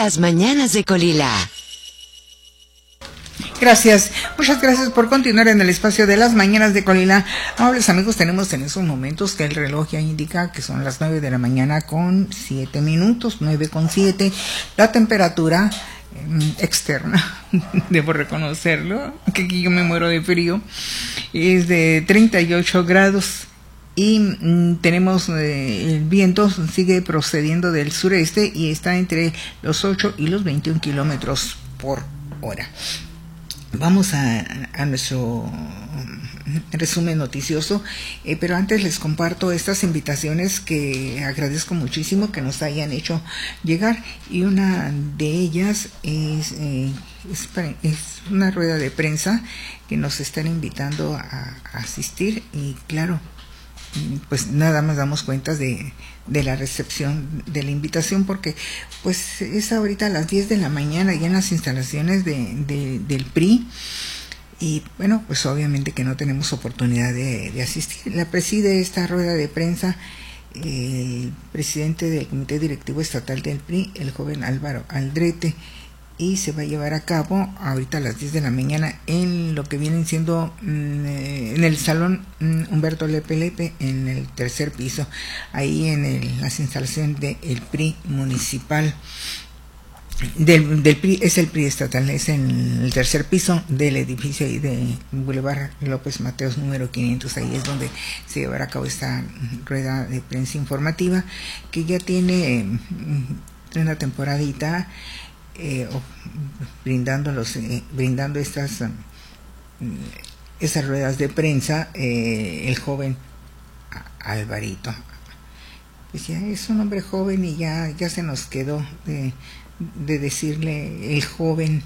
Las mañanas de Colila. Gracias, muchas gracias por continuar en el espacio de Las mañanas de Colila. Amables amigos, tenemos en esos momentos que el reloj ya indica que son las 9 de la mañana con 7 minutos, 9:07. La temperatura externa, debo reconocerlo, que aquí yo me muero de frío, es de 38 grados. Y tenemos el viento sigue procediendo del sureste y está entre los 8 y los 21 kilómetros por hora. Vamos a nuestro resumen noticioso, pero antes les comparto estas invitaciones que agradezco muchísimo que nos hayan hecho llegar, y una de ellas es una rueda de prensa que nos están invitando a asistir, y claro, pues nada más damos cuenta de la recepción de la invitación, porque pues es ahorita a las 10 de la mañana ya en las instalaciones del PRI, y bueno, pues obviamente que no tenemos oportunidad de asistir. La preside esta rueda de prensa el presidente del Comité Directivo Estatal del PRI, el joven Álvaro Aldrete, y se va a llevar a cabo ahorita a las 10 de la mañana en lo que vienen siendo en el salón Humberto Lepe Lepe, en el tercer piso, ahí en las instalaciones del PRI municipal, del PRI, es el PRI estatal, es en el tercer piso del edificio ahí de Boulevard López Mateos número 500, ahí es donde se llevará a cabo esta rueda de prensa informativa, que ya tiene una temporadita brindando estas ruedas de prensa, el joven Alvarito. Pues ya es un hombre joven y ya se nos quedó de decirle el joven,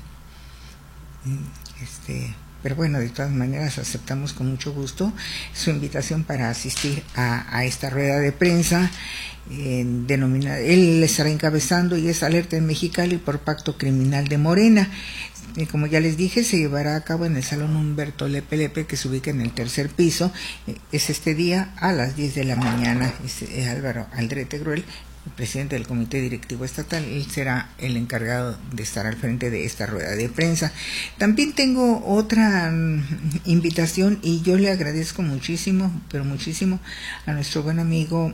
pero bueno, de todas maneras aceptamos con mucho gusto su invitación para asistir a esta rueda de prensa. Él estará encabezando, y es Alerta en Mexicali por Pacto Criminal de Morena. Como ya les dije, se llevará a cabo en el Salón Humberto Lepe Lepe, que se ubica en el tercer piso. Es este día a las 10 de la mañana. Es Álvaro Aldrete Gruel, el presidente del Comité Directivo Estatal. Él será el encargado de estar al frente de esta rueda de prensa. También tengo otra invitación, y yo le agradezco muchísimo, pero muchísimo, a nuestro buen amigo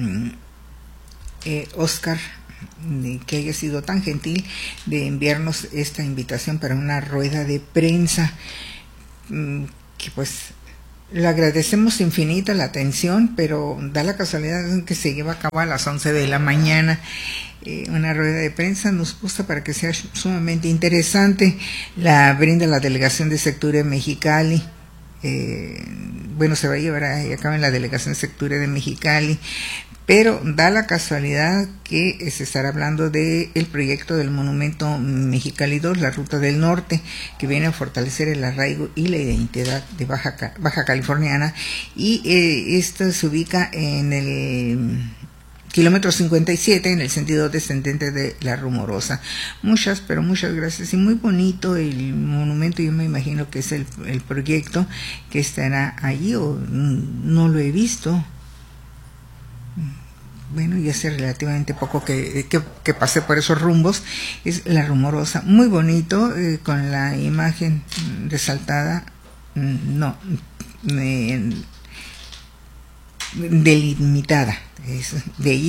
Oscar, que haya sido tan gentil de enviarnos esta invitación para una rueda de prensa, que pues le agradecemos infinita la atención, pero da la casualidad que se lleva a cabo a las 11 de la mañana. Una rueda de prensa nos gusta para que sea sumamente interesante. La brinda la delegación de Secture Mexicali. Bueno, se va a llevar a cabo en la delegación de Secture de Mexicali, pero da la casualidad que se estará hablando del proyecto del Monumento Mexicali 2, la Ruta del Norte, que viene a fortalecer el arraigo y la identidad de Baja Californiana, y esto se ubica en el kilómetro 57, en el sentido descendente de La Rumorosa. Muchas gracias, y muy bonito el monumento. Yo me imagino que es el proyecto que estará allí, o no lo he visto. Bueno, y hace relativamente poco que pasé por esos rumbos. Es La Rumorosa, muy bonito, con la imagen resaltada, delimitada, de allí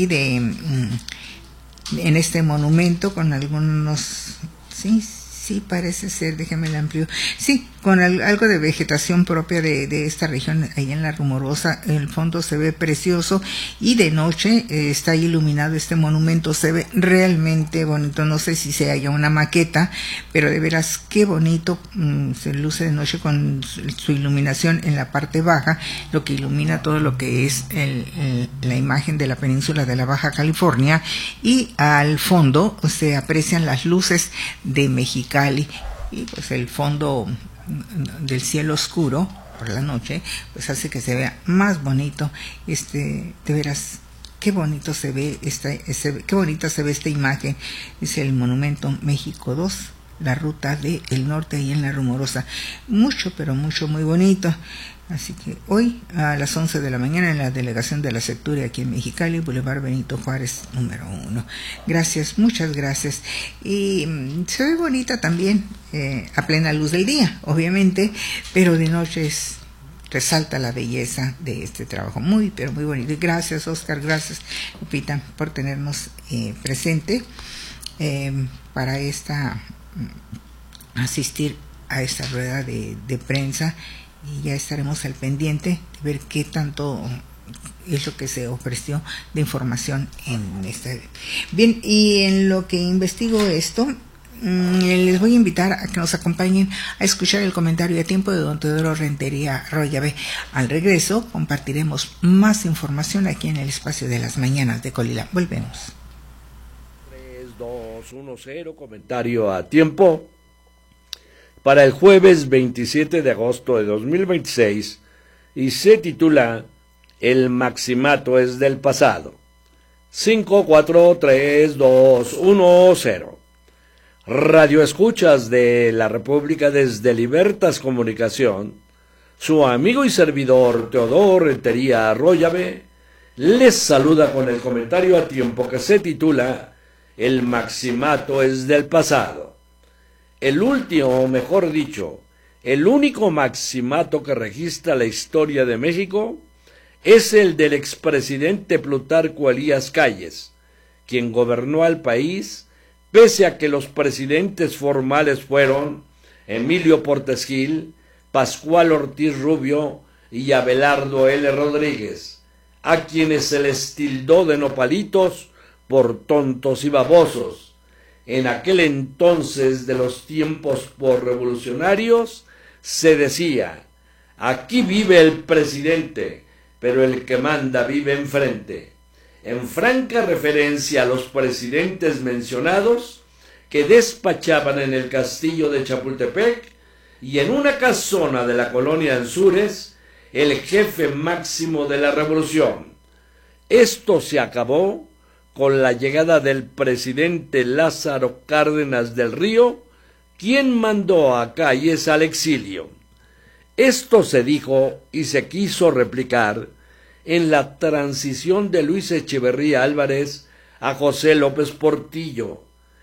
en este monumento, con algunos, sí, parece ser, déjame la amplio, sí, con algo de vegetación propia de esta región, ahí en La Rumorosa. El fondo se ve precioso, y de noche está iluminado este monumento, se ve realmente bonito. No sé si se haya una maqueta, pero de veras qué bonito, se luce de noche con su iluminación en la parte baja, lo que ilumina todo lo que es la imagen de la península de la Baja California, y al fondo se aprecian las luces de Mexicali, y pues el fondo del cielo oscuro por la noche pues hace que se vea más bonito. De veras qué bonito se ve qué bonita se ve esta imagen. Es el Monumento México 2, la Ruta del Norte, ahí en La Rumorosa. Mucho, pero mucho, muy bonito. Así que hoy a las 11 de la mañana en la delegación de la Secture aquí en Mexicali, Boulevard Benito Juárez número 1. Gracias, muchas gracias. Y se ve bonita también a plena luz del día, obviamente, pero de noche resalta la belleza de este trabajo. Muy, pero muy bonito. Y gracias, Oscar, gracias, Lupita, por tenernos presente para asistir a esta rueda de prensa. Y ya estaremos al pendiente de ver qué tanto es lo que se ofreció de información en este. Bien, y en lo que investigo esto, les voy a invitar a que nos acompañen a escuchar el comentario a tiempo de don Teodoro Rentería Royabe. Al regreso compartiremos más información aquí en el espacio de las mañanas de Colila. Volvemos. 3, 2, 1, 0, comentario a tiempo. Para el jueves 27 de agosto de 2026 y se titula El maximato es del pasado. 5, 4, 3, 2, 1, 0. Radio Escuchas de la República desde Libertas Comunicación, su amigo y servidor Teodoro Rentería Royabe les saluda con el comentario a tiempo que se titula El maximato es del pasado. El último, o mejor dicho, el único maximato que registra la historia de México es el del expresidente Plutarco Elías Calles, quien gobernó al país pese a que los presidentes formales fueron Emilio Portes Gil, Pascual Ortiz Rubio y Abelardo L. Rodríguez, a quienes se les tildó de nopalitos por tontos y babosos. En aquel entonces de los tiempos porrevolucionarios se decía, aquí vive el presidente, pero el que manda vive enfrente, en franca referencia a los presidentes mencionados que despachaban en el castillo de Chapultepec y en una casona de la colonia Anzures, el jefe máximo de la revolución. Esto se acabó con la llegada del presidente Lázaro Cárdenas del Río, quien mandó a Calles al exilio. Esto se dijo y se quiso replicar en la transición de Luis Echeverría Álvarez a José López Portillo,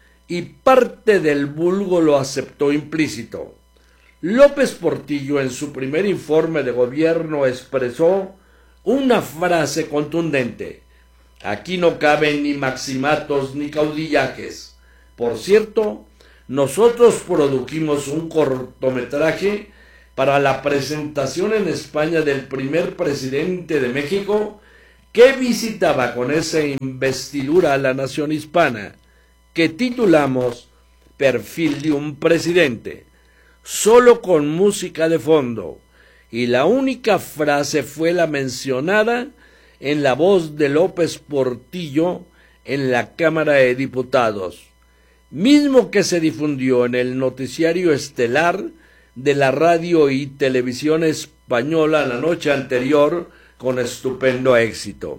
y parte del vulgo lo aceptó implícito. López Portillo en su primer informe de gobierno expresó una frase contundente: aquí no caben ni maximatos ni caudillajes. Por cierto, nosotros produjimos un cortometraje para la presentación en España del primer presidente de México que visitaba con esa investidura a la nación hispana, que titulamos Perfil de un presidente, solo con música de fondo, y la única frase fue la mencionada en la voz de López Portillo en la Cámara de Diputados, mismo que se difundió en el noticiario estelar de la radio y televisión española la noche anterior con estupendo éxito.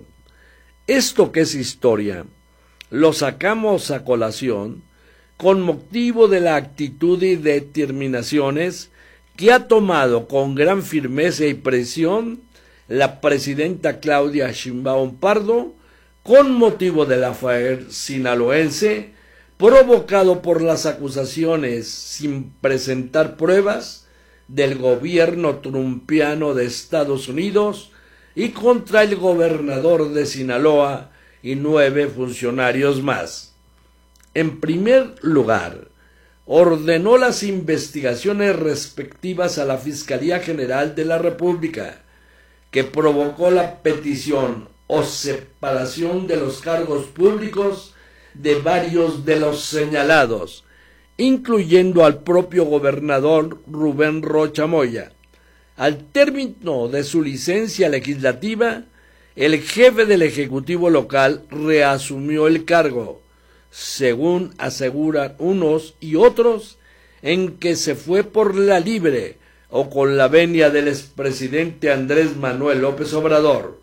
Esto que es historia, lo sacamos a colación con motivo de la actitud y determinaciones que ha tomado con gran firmeza y presión la presidenta Claudia Sheinbaum Pardo con motivo del affair sinaloense provocado por las acusaciones sin presentar pruebas del gobierno trumpiano de Estados Unidos y contra el gobernador de Sinaloa y 9 funcionarios más. En primer lugar, ordenó las investigaciones respectivas a la Fiscalía General de la República, que provocó la petición o separación de los cargos públicos de varios de los señalados, incluyendo al propio gobernador Rubén Rocha Moya. Al término de su licencia legislativa, el jefe del Ejecutivo local reasumió el cargo, según aseguran unos y otros, en que se fue por la libre o con la venia del expresidente Andrés Manuel López Obrador.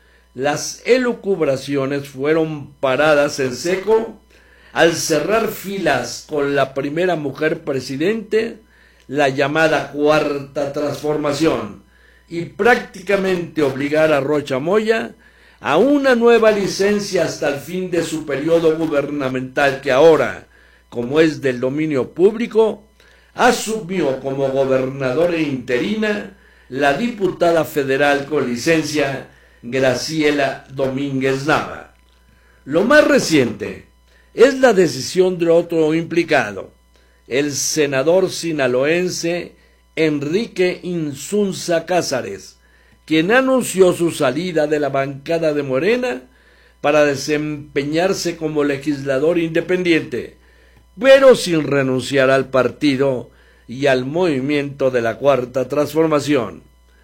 Las elucubraciones fueron paradas en seco al cerrar filas con la primera mujer presidente, la llamada Cuarta Transformación, y prácticamente obligar a Rocha Moya a una nueva licencia hasta el fin de su periodo gubernamental que ahora, como es del dominio público, asumió como gobernadora interina la diputada federal con licencia Graciela Domínguez Nava. Lo más reciente es la decisión de otro implicado, el senador sinaloense Enrique Insunza Cázares, quien anunció su salida de la bancada de Morena para desempeñarse como legislador independiente, pero sin renunciar al partido y al movimiento de la Cuarta Transformación.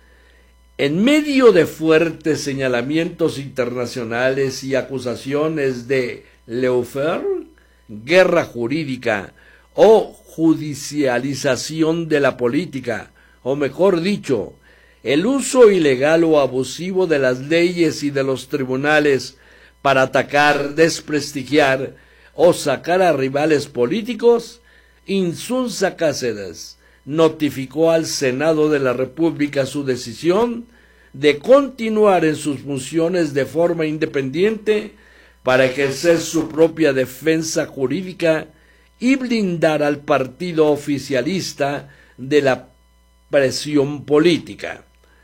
En medio de fuertes señalamientos internacionales y acusaciones de lawfare, guerra jurídica o judicialización de la política, o mejor dicho, el uso ilegal o abusivo de las leyes y de los tribunales para atacar, desprestigiar o sacar a rivales políticos, Insunza Cáceres notificó al Senado de la República su decisión de continuar en sus funciones de forma independiente para ejercer su propia defensa jurídica y blindar al partido oficialista de la presión política.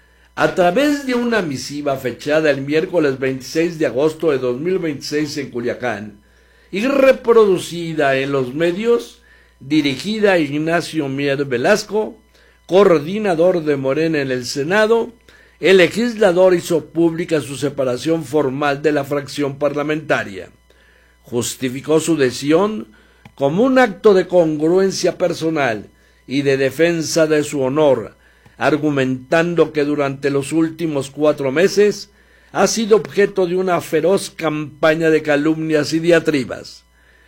A través de una misiva fechada el miércoles 26 de agosto de 2026 en Culiacán y reproducida en los medios, dirigida a Ignacio Mier Velasco, coordinador de Morena en el Senado, el legislador hizo pública su separación formal de la fracción parlamentaria. Justificó su decisión como un acto de congruencia personal y de defensa de su honor, argumentando que durante los últimos 4 meses ha sido objeto de una feroz campaña de calumnias y diatribas.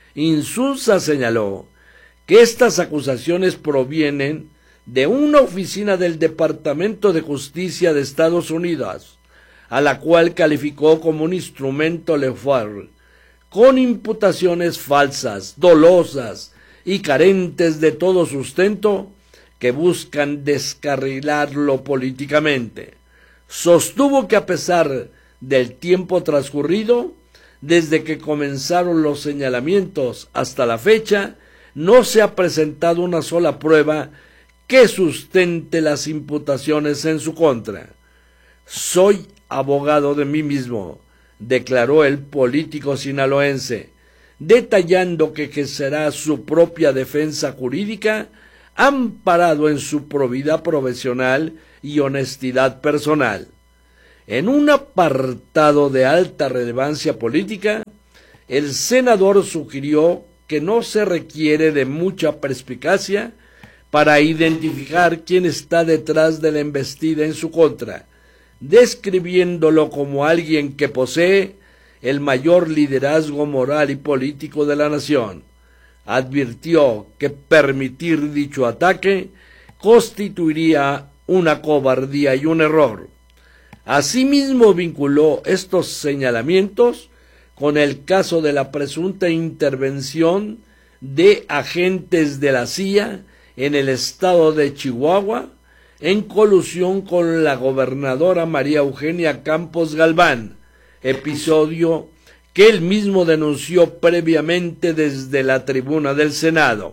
Insunza señaló que estas acusaciones provienen de una oficina del Departamento de Justicia de Estados Unidos, a la cual calificó como un instrumento lawfare, con imputaciones falsas, dolosas y carentes de todo sustento que buscan descarrilarlo políticamente. Sostuvo que a pesar del tiempo transcurrido, desde que comenzaron los señalamientos hasta la fecha, no se ha presentado una sola prueba que sustente las imputaciones en su contra. Soy abogado de mí mismo, declaró el político sinaloense, detallando que ejercerá su propia defensa jurídica amparado en su probidad profesional y honestidad personal. En un apartado de alta relevancia política, el senador sugirió que no se requiere de mucha perspicacia para identificar quién está detrás de la embestida en su contra, describiéndolo como alguien que posee el mayor liderazgo moral y político de la nación. Advirtió que permitir dicho ataque constituiría una cobardía y un error. Asimismo vinculó estos señalamientos con el caso de la presunta intervención de agentes de la CIA en el estado de Chihuahua, en colusión con la gobernadora María Eugenia Campos Galván, episodio que él mismo denunció previamente desde la tribuna del Senado.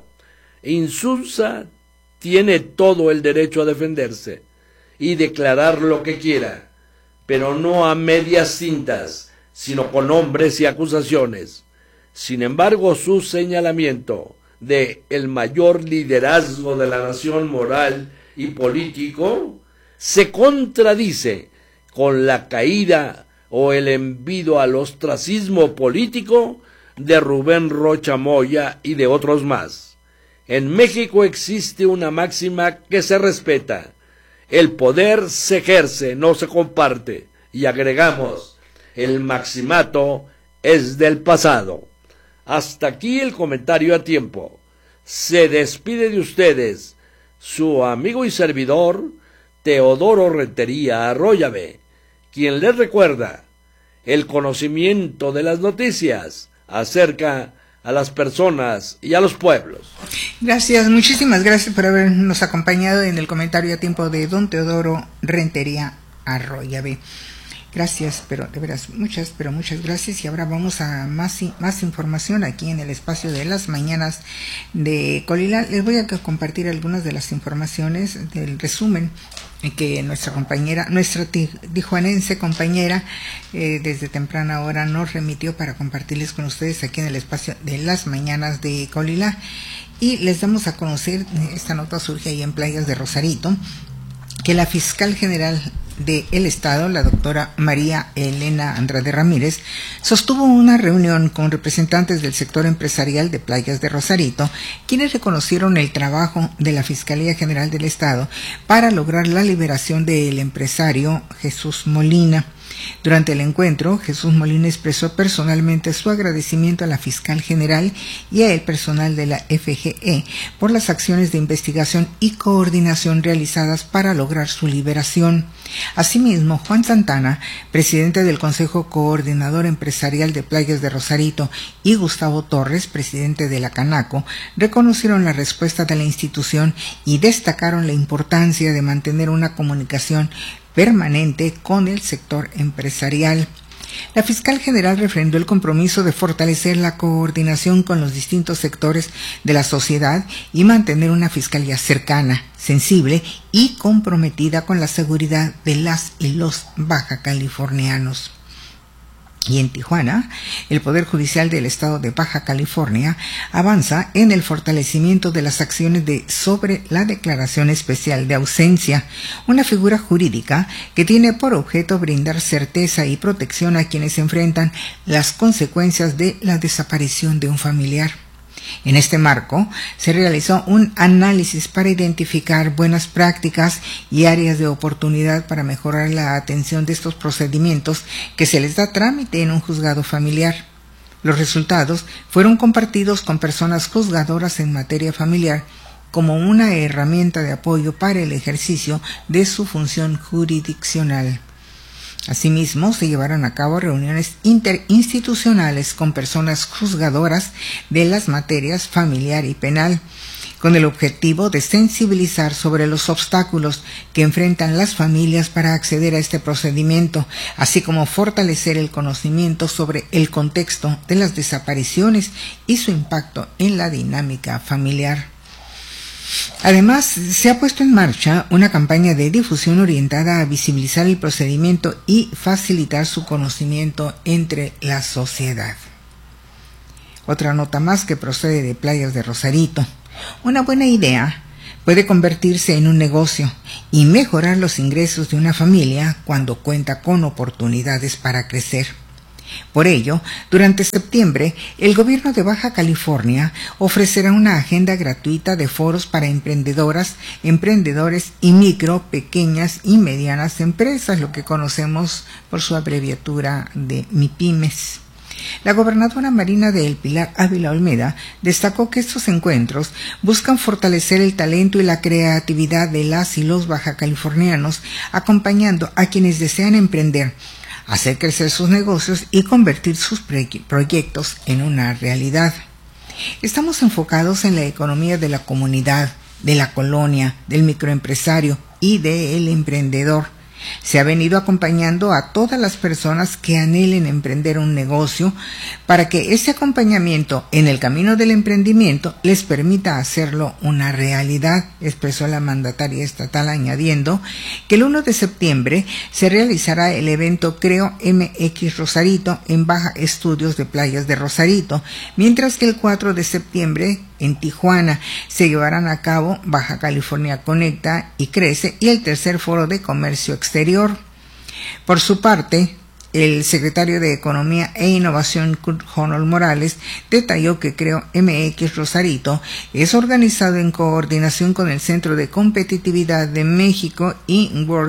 Insunza tiene todo el derecho a defenderse y declarar lo que quiera, pero no a medias tintas, sino con nombres y acusaciones. Sin embargo, su señalamiento de el mayor liderazgo de la nación moral y político se contradice con la caída o el envido al ostracismo político de Rubén Rocha Moya y de otros más. En México existe una máxima que se respeta: el poder se ejerce, no se comparte, y agregamos, el maximato es del pasado. Hasta aquí el comentario a tiempo. Se despide de ustedes su amigo y servidor Teodoro Rentería Arroyave, quien les recuerda: el conocimiento de las noticias acerca a las personas y a los pueblos. Gracias, muchísimas gracias por habernos acompañado en el comentario a tiempo de don Teodoro Rentería Arroyave. Gracias, pero de veras, muchas gracias. Y ahora vamos a más información aquí en el espacio de las mañanas de Colila. Les voy a compartir algunas de las informaciones del resumen que nuestra tijuanense compañera, desde temprana hora nos remitió para compartirles con ustedes aquí en el espacio de las mañanas de Colila. Y les damos a conocer, esta nota surge ahí en Playas de Rosarito, que la fiscal general del Estado, la doctora María Elena Andrade Ramírez, sostuvo una reunión con representantes del sector empresarial de Playas de Rosarito, quienes reconocieron el trabajo de la Fiscalía General del Estado para lograr la liberación del empresario Jesús Molina. Durante el encuentro, Jesús Molina expresó personalmente su agradecimiento a la fiscal general y al personal de la FGE por las acciones de investigación y coordinación realizadas para lograr su liberación. Asimismo, Juan Santana, presidente del Consejo Coordinador Empresarial de Playas de Rosarito, y Gustavo Torres, presidente de la Canaco, reconocieron la respuesta de la institución y destacaron la importancia de mantener una comunicación permanente con el sector empresarial. La fiscal general refrendó el compromiso de fortalecer la coordinación con los distintos sectores de la sociedad y mantener una fiscalía cercana, sensible y comprometida con la seguridad de las y los bajacalifornianos. Y en Tijuana, el Poder Judicial del Estado de Baja California avanza en el fortalecimiento de las acciones sobre la Declaración Especial de Ausencia, una figura jurídica que tiene por objeto brindar certeza y protección a quienes enfrentan las consecuencias de la desaparición de un familiar. En este marco, se realizó un análisis para identificar buenas prácticas y áreas de oportunidad para mejorar la atención de estos procedimientos que se les da trámite en un juzgado familiar. Los resultados fueron compartidos con personas juzgadoras en materia familiar como una herramienta de apoyo para el ejercicio de su función jurisdiccional. Asimismo, se llevaron a cabo reuniones interinstitucionales con personas juzgadoras de las materias familiar y penal, con el objetivo de sensibilizar sobre los obstáculos que enfrentan las familias para acceder a este procedimiento, así como fortalecer el conocimiento sobre el contexto de las desapariciones y su impacto en la dinámica familiar. Además, se ha puesto en marcha una campaña de difusión orientada a visibilizar el procedimiento y facilitar su conocimiento entre la sociedad. Otra nota más que procede de Playas de Rosarito. Una buena idea puede convertirse en un negocio y mejorar los ingresos de una familia cuando cuenta con oportunidades para crecer. Por ello, durante septiembre, el gobierno de Baja California ofrecerá una agenda gratuita de foros para emprendedoras, emprendedores y micro, pequeñas y medianas empresas, lo que conocemos por su abreviatura de MIPYMES. La gobernadora Marina de El Pilar Ávila Olmeda destacó que estos encuentros buscan fortalecer el talento y la creatividad de las y los bajacalifornianos, acompañando a quienes desean emprender, hacer crecer sus negocios y convertir sus proyectos en una realidad. Estamos enfocados en la economía de la comunidad, de la colonia, del microempresario y del emprendedor. Se ha venido acompañando a todas las personas que anhelen emprender un negocio para que ese acompañamiento en el camino del emprendimiento les permita hacerlo una realidad, expresó la mandataria estatal, añadiendo que el 1 de septiembre se realizará el evento Creo MX Rosarito en Baja Estudios de Playas de Rosarito, mientras que el 4 de septiembre en Tijuana se llevarán a cabo Baja California Conecta y Crece y el tercer foro de comercio exterior. Por su parte, el secretario de Economía e Innovación, Kurt Honol Morales, detalló que Creo MX Rosarito es organizado en coordinación con el Centro de Competitividad de México y World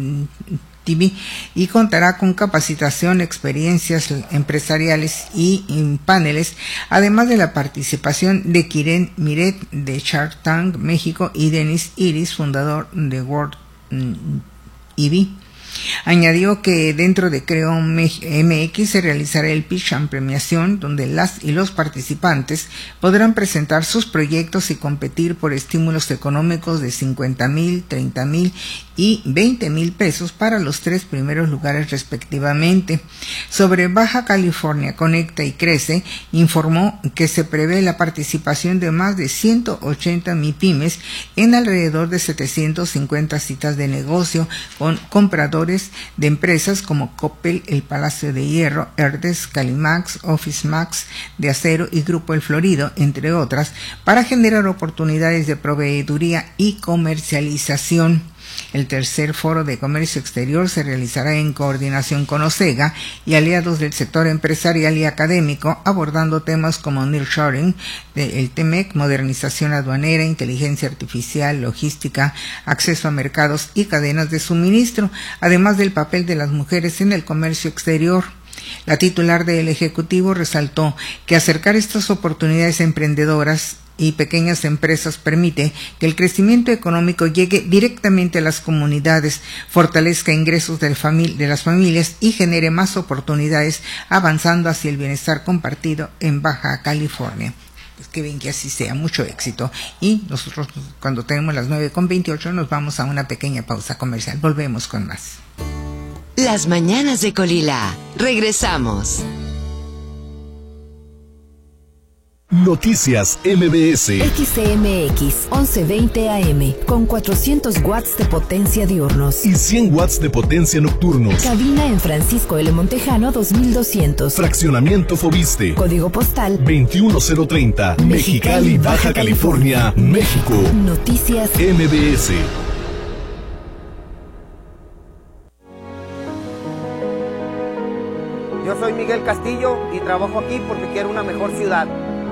TV y contará con capacitación, experiencias empresariales y paneles, además de la participación de Kiren Miret de Shark Tank México y Denis Iris, fundador de World TV. Añadió que dentro de Creo MX se realizará el Pitch and Premiación, donde las y los participantes podrán presentar sus proyectos y competir por estímulos económicos de 50,000, 30,000 y 20,000 pesos para los 3 primeros lugares respectivamente. Sobre Baja California Conecta y Crece, informó que se prevé la participación de más de 180 MIPYMES en alrededor de 750 citas de negocio con compradores de empresas como Coppel, El Palacio de Hierro, Herdes, Calimax, Office Max de Acero y Grupo El Florido, entre otras, para generar oportunidades de proveeduría y comercialización. El tercer foro de comercio exterior se realizará en coordinación con OSEGA y aliados del sector empresarial y académico, abordando temas como nearshoring, el TEMEC, modernización aduanera, inteligencia artificial, logística, acceso a mercados y cadenas de suministro, además del papel de las mujeres en el comercio exterior. La titular del Ejecutivo resaltó que acercar estas oportunidades emprendedoras y pequeñas empresas permite que el crecimiento económico llegue directamente a las comunidades, fortalezca ingresos de las familias y genere más oportunidades, avanzando hacia el bienestar compartido en Baja California. Pues que bien que así sea, mucho éxito. Y nosotros, cuando tenemos las 9:28, nos vamos a una pequeña pausa comercial. Volvemos con más. Las mañanas de Colila. Regresamos. Noticias MBS. XCMX 1120 AM con 400 watts de potencia diurnos y 100 watts de potencia nocturnos. Cabina en Francisco L. Montejano 2200. Fraccionamiento Fobiste. Código postal 21030. Mexicali, Baja California, México. Noticias MBS. Yo soy Miguel Castillo y trabajo aquí porque quiero una mejor ciudad.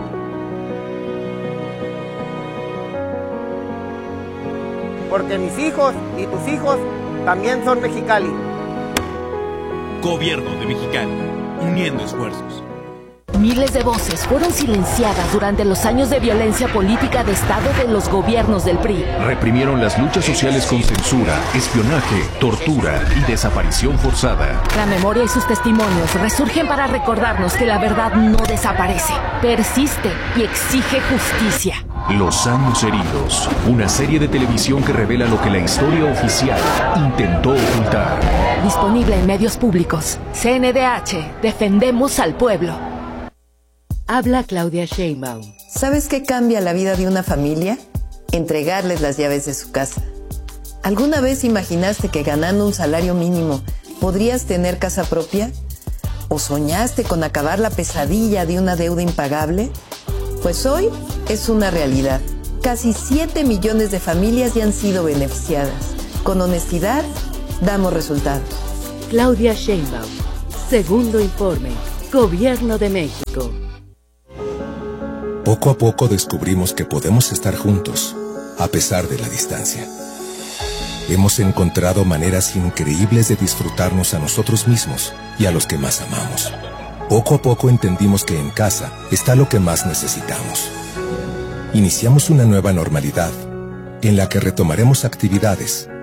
Porque mis hijos y tus hijos también son Mexicali. Gobierno de Mexicali, uniendo esfuerzos. Miles de voces fueron silenciadas durante los años de violencia política de Estado de los gobiernos del PRI. Reprimieron las luchas sociales con censura, espionaje, tortura y desaparición forzada. La memoria y sus testimonios resurgen para recordarnos que la verdad no desaparece, persiste y exige justicia. Los años heridos, una serie de televisión que revela lo que la historia oficial intentó ocultar. Disponible en medios públicos. CNDH, defendemos al pueblo. Habla Claudia Sheinbaum. ¿Sabes qué cambia la vida de una familia? Entregarles las llaves de su casa. ¿Alguna vez imaginaste que ganando un salario mínimo podrías tener casa propia? ¿O soñaste con acabar la pesadilla de una deuda impagable? Pues hoy es una realidad. Casi 7 millones de familias ya han sido beneficiadas. Con honestidad, damos resultados. Claudia Sheinbaum. Segundo informe. Gobierno de México. Poco a poco descubrimos que podemos estar juntos, a pesar de la distancia. Hemos encontrado maneras increíbles de disfrutarnos a nosotros mismos y a los que más amamos. Poco a poco entendimos que en casa está lo que más necesitamos. Iniciamos una nueva normalidad, en la que retomaremos actividades,